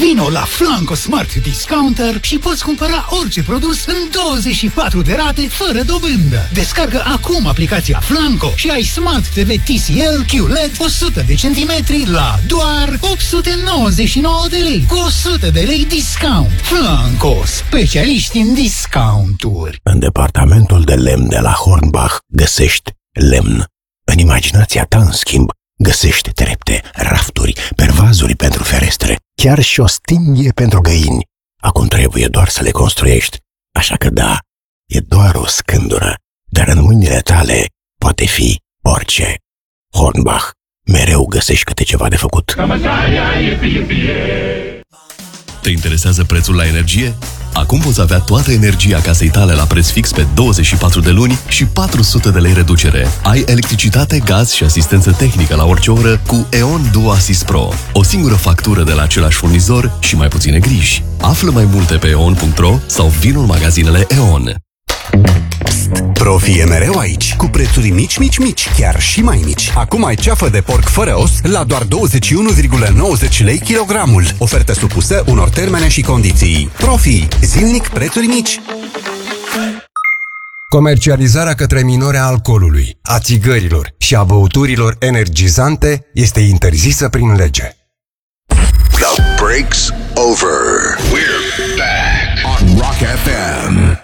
Vino la Flanco Smart Discounter și poți cumpăra orice produs în 24 de rate fără dobândă. Descarcă acum aplicația Flanco și ai Smart TV TCL QLED 100 de centimetri la doar 899 de lei, cu 100 de lei discount. Flanco, specialiști în discounturi. În departamentul de lemn de la Hornbach găsești lemn. În imaginația ta, în schimb, găsești trepte, rafturi, pervazuri pentru ferestre, chiar și o stinghie pentru găini. Acum trebuie doar să le construiești. Așa că da, e doar o scândură, dar în mâinile tale poate fi orice. Hornbach, mereu găsești câte ceva de făcut. Te interesează prețul la energie? Acum poți avea toată energia casei tale la preț fix pe 24 de luni și 400 de lei reducere. Ai electricitate, gaz și asistență tehnică la orice oră cu E.ON Duo Assist Pro. O singură factură de la același furnizor și mai puține griji. Află mai multe pe eon.ro sau vino în magazinele E.ON. Profi e mereu aici, cu prețuri mici, chiar și mai mici. Acum ai ceafă de porc fără os la doar 21,90 lei kilogramul. Ofertă supusă unor termene și condiții. Profi, zilnic prețuri mici. Comercializarea către minori a alcoolului, a țigărilor și a băuturilor energizante este interzisă prin lege. The break's over. We're back on Rock FM.